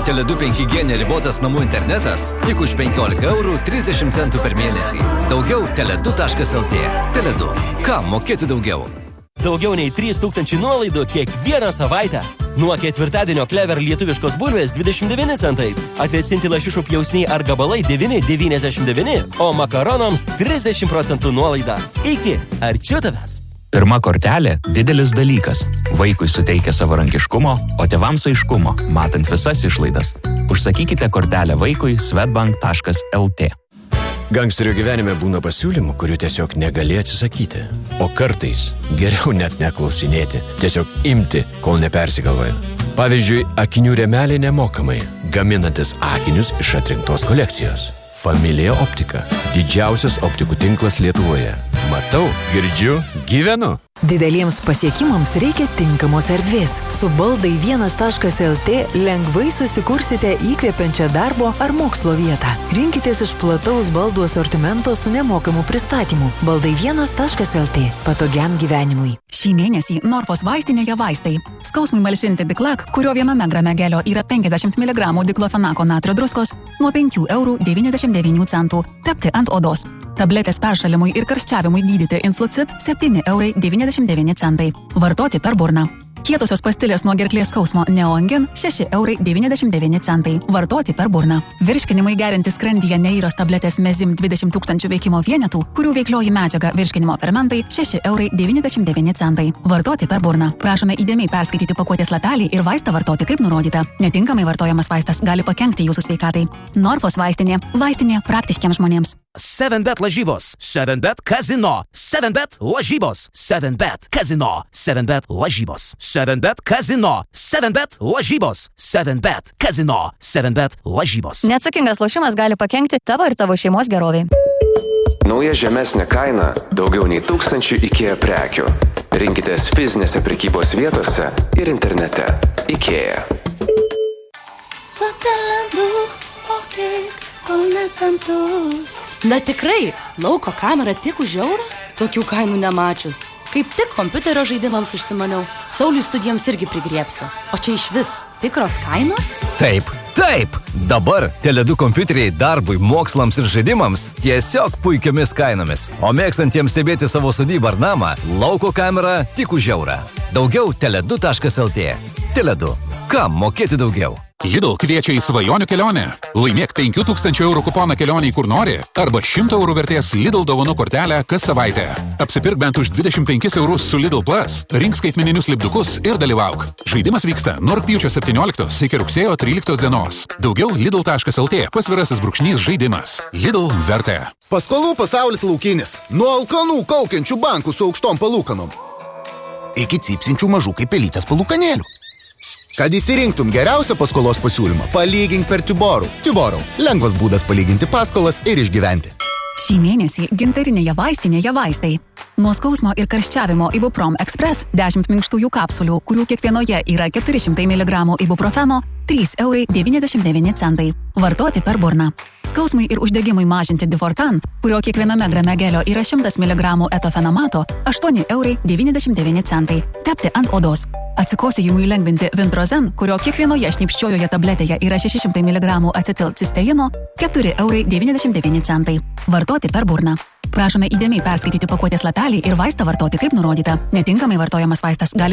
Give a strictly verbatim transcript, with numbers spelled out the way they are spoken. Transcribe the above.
Tele du penki G neribotas namų internetas tik už penkiolika eurų trisdešimt centų per mėnesį. Daugiau tele du taškas el tė. Tele du. Kam mokėti daugiau? Daugiau nei trys tūkstančiai nuolaidų kiekvieną savaitę. Nuo ketvirtadienio Clever lietuviškos bulvės dvidešimt devyni centai. Atvėsinti lašišų pjausniai ar gabalai devyni devyniasdešimt devyni, o makaronams trisdešimt procentų nuolaida. Iki arčiau tavęs. Pirma kortelė – didelis dalykas. Vaikui suteikia savarankiškumo, o tėvams aiškumo, matant visas išlaidas. Užsakykite kortelę vaikui swedbank taškas el tė. Gangsterio gyvenime būna pasiūlymų, kurių tiesiog negali atsisakyti. O kartais geriau net neklausinėti, tiesiog imti, kol nepersigalvoja. Pavyzdžiui, akinių rėmeliai nemokamai, gaminantis akinius iš atrinktos kolekcijos. Familija Optika – didžiausias optikų tinklas Lietuvoje. Matau, girdžiu, gyvenu. Dideliems pasiekimams reikia tinkamos erdvės. Su baldai vienas taškas el tė lengvai susikursite įkvepiančią darbo ar mokslo vietą. Rinkitės iš plataus baldų asortimento su nemokamu pristatymu. Baldai vienas taškas el tė. Patogiam gyvenimui. Šį mėnesį Norfos vaistinėje vaistai. Skausmui malšinti Diklak, kurio viename grame gelio yra penkiasdešimt miligramų diklofenako natrio druskos, nuo penkių eurų devyniasdešimt devynių centų. Tepti ant odos. Tabletės peršalimui ir karščiavimui gydyti Influcid septyni eurai devyniasdešimt devyni centai. Vartoti per burną. Kietosios pastilės nuo gerklės skausmo Neoangin šeši eurai devyniasdešimt devyni centai. Vartoti per burną. Virškinimui gerinti skrandyje Neiros tabletės Mezim dvidešimt tūkstančių veikimo vienetų, kurių veiklioji medžiaga virškinimo fermentai šeši eurai devyniasdešimt devyni centai. Vartoti per burną. Prašome įdėmiai perskaityti pakuotės lapelį ir vaistą vartoti kaip nurodyta. Netinkamai vartojamas vaistas gali pakenkti jūsų sveikatai. Norfos vaistinė. Vaistinė praktiškiams žmonėms. seven bet lažybos, seven bet kazino, seven bet lažybos, seven bet kazino, seven bet lažybos, seven bet kazino, seven bet lažybos, seven bet kazino, seven bet lažybos. Neatsakingas lošimas gali pakenkti tavo ir tavo šeimos geroviai. Nauja žemesnė kaina daugiau nei tūkstančių IKEA prekių. Rinkitės fizinėse prekybos vietose ir internete. IKEA. Na tikrai, lauko kamera tik už eurą? Tokių kainų nemačius. Kaip tik kompiuterio žaidimams užsimaniau. Sauliui studijoms irgi prigriepsiu. O čia iš vis tikros kainos? Taip, taip. Dabar Tele du kompiuteriai darbui, mokslams ir žaidimams tiesiog puikiomis kainomis. O mėgstantiems stebėti savo sodybą ar namą, lauko kamera tik už eurą. Daugiau tele du taškas el tė. Tele du. Kam mokėti daugiau? Lidl kviečia į svajonių kelionę. Laimėk penkių tūkstančių eurų kuponą kelioniai kur nori arba šimto eurų vertės Lidl dovanų kortelę kas savaitę. Apsipirk bent už dvidešimt penkis eurus su Lidl Plus, rink skaitmeninius lipdukus ir dalyvauk. Žaidimas vyksta nuo rugpjūčio septynioliktos iki rugsėjo tryliktos dienos. Daugiau lidl taškas el tė pasvirasis brūkšnys žaidimas. Lidl vertė. Paskolų pasaulis laukinis. Nuo alkanų kaukiančių bankų su aukštom palūkanom iki cypsinčių mažų kaip pelytės palūkanėlių. Kad įsirinktum geriausią paskolos pasiūlymą, palygink per Tiborų. Tiborų. Lengvas būdas palyginti paskolas ir išgyventi. Šį mėnesį gintarinėje vaistinėje vaistai. Nuo skausmo ir karščiavimo Ibuprom Express dešimt minkštųjų kapsulių, kurių kiekvienoje yra keturi šimtai miligramų ibuprofeno, trys eurai devyniasdešimt devyni centai. Vartoti per burną. Skausmui ir uždegimui mažinti Difortan, kurio kiekviename grame gelio yra šimtas miligramų etofenamato, aštuoni eurai devyniasdešimt devyni centai. Tepti ant odos. Atsikosėjimui lengvinti Vintrozen, kurio kiekvienoje šnipščiojoje tabletėje yra šeši šimtai miligramų acetilcisteino, keturi eurai devyniasdešimt devyni centai. Vartoti per burną. Prašome įdėmiai perskaityti pakuotės lapelį ir vaistą vartoti kaip nurodyta. Netinkamai vartojamas vaistas gali